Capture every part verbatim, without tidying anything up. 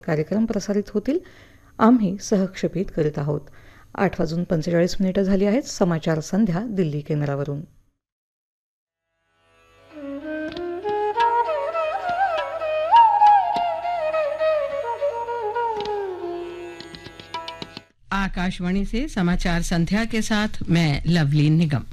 कार्यक्रम प्रसारित होतील. आम्ही सहक्षेपित करीत आहोत. आठ वाजून पंचेचाळीस मिनिटं झाली आहेत. समाचार संध्या दिल्ली केंद्रावरून. आकाशवाणी से समाचार संध्या के साथ मैं लवली निगम.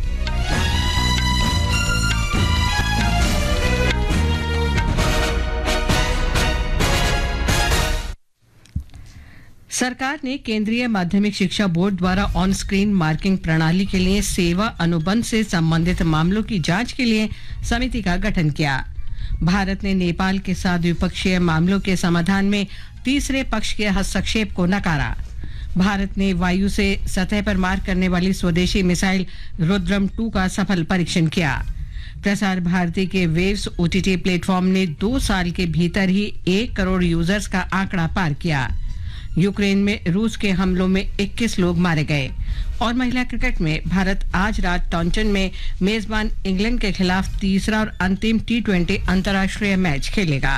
सरकार ने केंद्रीय माध्यमिक शिक्षा बोर्ड द्वारा ऑन स्क्रीन मार्किंग प्रणाली के लिए सेवा अनुबंध से संबंधित मामलों की जांच के लिए समिति का गठन किया. भारत ने नेपाल के साथ द्विपक्षीय मामलों के समाधान में तीसरे पक्ष के हस्तक्षेप को नकारा. भारत ने वायु से सतह पर मार करने वाली स्वदेशी मिसाइल रुद्रम टू का सफल परीक्षण किया. प्रसार भारती के वेव्स ओटीटी प्लेटफॉर्म ने दो साल के भीतर ही एक करोड़ यूजर्स का आंकड़ा पार किया. यूक्रेन में रूस के हमलों में इक्कीस लोग मारे गए. और महिला क्रिकेट में भारत आज रात टॉन्टन में मेजबान इंग्लैंड के खिलाफ तीसरा और अंतिम टी ट्वेंटी अंतर्राष्ट्रीय मैच खेलेगा.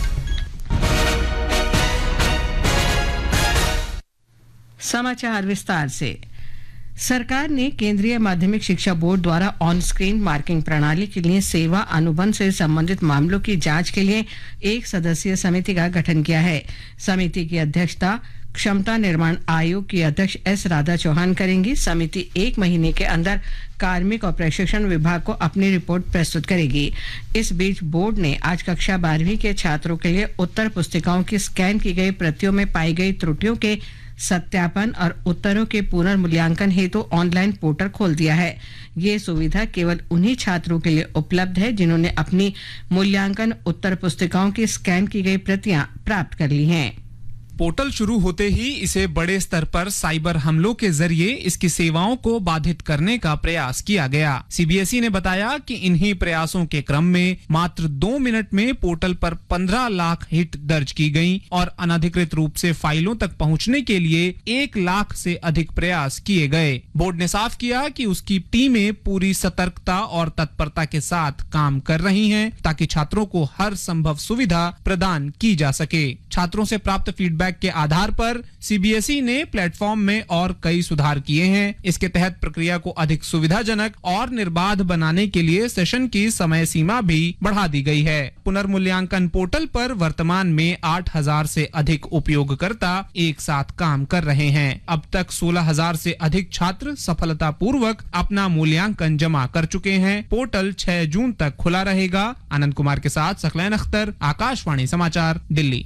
समाचार विस्तार से. सरकार ने केंद्रीय माध्यमिक शिक्षा बोर्ड द्वारा ऑन स्क्रीन मार्किंग प्रणाली के लिए सेवा अनुबंध से संबंधित मामलों की जांच के लिए एक सदस्यीय समिति का गठन किया है. समिति की अध्यक्षता क्षमता निर्माण आयोग की अध्यक्ष एस राधा चौहान करेंगी. समिति एक महीने के अंदर कार्मिक और प्रशिक्षण विभाग को अपनी रिपोर्ट प्रस्तुत करेगी. इस बीच बोर्ड ने आज कक्षा बारहवीं के छात्रों के लिए उत्तर पुस्तिकाओं की स्कैन की गई प्रतियों में पाई गई त्रुटियों के सत्यापन और उत्तरों के पुनर्मूल्यांकन हेतु तो ऑनलाइन पोर्टल खोल दिया है. ये सुविधा केवल उन्हीं छात्रों के लिए उपलब्ध है जिन्होंने अपनी मूल्यांकन उत्तर पुस्तिकाओं की स्कैन की गई प्रतियां प्राप्त कर ली हैं. पोर्टल शुरू होते ही इसे बड़े स्तर पर साइबर हमलों के जरिए इसकी सेवाओं को बाधित करने का प्रयास किया गया. सीबीएसई ने बताया कि इन्हीं प्रयासों के क्रम में मात्र दो मिनट में पोर्टल पर पंद्रह लाख हिट दर्ज की गईं और अनधिकृत रूप से फाइलों तक पहुंचने के लिए एक लाख से अधिक प्रयास किए गए. बोर्ड ने साफ किया कि उसकी टीमें पूरी सतर्कता और तत्परता के साथ काम कर रही हैं ताकि छात्रों को हर संभव सुविधा प्रदान की जा सके. छात्रों से प्राप्त फीडबैक के आधार पर सीबीएसई ने प्लेटफॉर्म में और कई सुधार किए हैं. इसके तहत प्रक्रिया को अधिक सुविधाजनक और निर्बाध बनाने के लिए सेशन की समय सीमा भी बढ़ा दी गई है. पुनर्मूल्यांकन पोर्टल पर वर्तमान में आठ हजार से अधिक उपयोगकर्ता एक साथ काम कर रहे हैं. अब तक सोलह हजार से अधिक छात्र सफलतापूर्वक अपना मूल्यांकन जमा कर चुके हैं. पोर्टल छह जून तक खुला रहेगा. आनंद कुमार के साथ सकलैन अख्तर, आकाशवाणी समाचार, दिल्ली.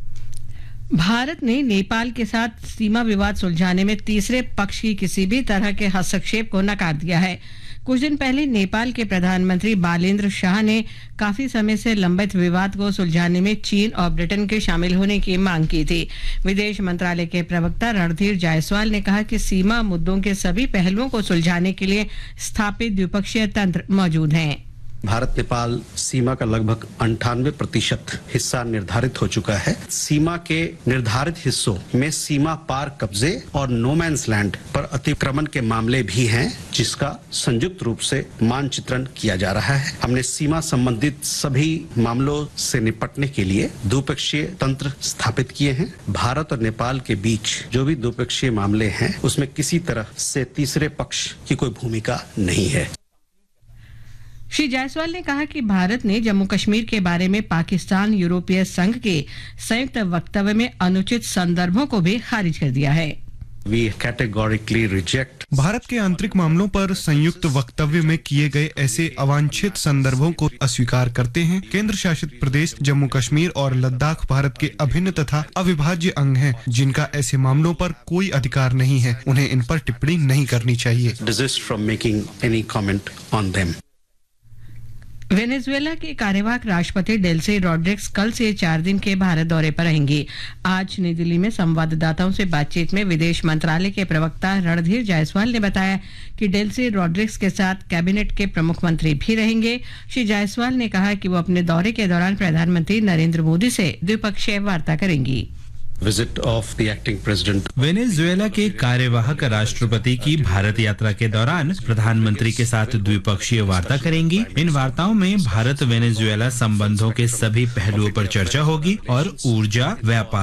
भारत ने नेपाल के साथ सीमा विवाद सुलझाने में तीसरे पक्ष की किसी भी तरह के हस्तक्षेप को नकार दिया है. कुछ दिन पहले नेपाल के प्रधानमंत्री बालेन्द्र शाह ने काफी समय से लंबित विवाद को सुलझाने में चीन और ब्रिटेन के शामिल होने की मांग की थी. विदेश मंत्रालय के प्रवक्ता रणधीर जायसवाल ने कहा कि सीमा मुद्दों के सभी पहलुओं को सुलझाने के लिए स्थापित द्विपक्षीय तंत्र मौजूद हैं. भारत नेपाल सीमा का लगभग अंठानवे प्रतिशत हिस्सा निर्धारित हो चुका है. सीमा के निर्धारित हिस्सों में सीमा पार कब्जे और नोमैन्स लैंड पर अतिक्रमण के मामले भी हैं, जिसका संयुक्त रूप से मानचित्रण किया जा रहा है. हमने सीमा संबंधित सभी मामलों से निपटने के लिए द्विपक्षीय तंत्र स्थापित किए हैं. भारत और नेपाल के बीच जो भी द्विपक्षीय मामले हैं उसमें किसी तरह से तीसरे पक्ष की कोई भूमिका नहीं है. श्री जायसवाल ने कहा कि भारत ने जम्मू कश्मीर के बारे में पाकिस्तान यूरोपीय संघ के संयुक्त वक्तव्य में अनुचित संदर्भों को भी खारिज कर दिया है. We categorically reject. भारत के आंतरिक मामलों पर संयुक्त वक्तव्य में किए गए ऐसे अवांछित संदर्भों को अस्वीकार करते हैं. केंद्र शासित प्रदेश जम्मू कश्मीर और लद्दाख भारत के अभिन्न तथा अविभाज्य अंग हैं, जिनका ऐसे मामलों पर कोई अधिकार नहीं है. उन्हें इन पर टिप्पणी नहीं करनी चाहिए. Desist from making any comment on them. Venezuela के कार्यवाहक राष्ट्रपति डेल्सी रॉड्रिग्स कल से चार दिन के भारत दौरे पर रहेंगे. आज नई दिल्ली में संवाददाताओं से बातचीत में विदेश मंत्रालय के प्रवक्ता रणधीर जायसवाल ने बताया कि डेल्सी रॉड्रिग्स के साथ कैबिनेट के प्रमुख मंत्री भी रहेंगे. श्री जायसवाल ने कहा कि वो अपने दौरे के दौरान प्रधानमंत्री नरेंद्र मोदी से द्विपक्षीय वार्ता करेंगी. visit of the acting president. Venezuela के कार्यवाहक राष्ट्रपति की भारत यात्रा के दौरान प्रधानमंत्री के साथ द्विपक्षीय वार्ता करेंगी। इन वार्ताओं में भारत वेनेजुएला संबंधों के सभी पहलुओं पर चर्चा होगी और ऊर्जा, व्यापार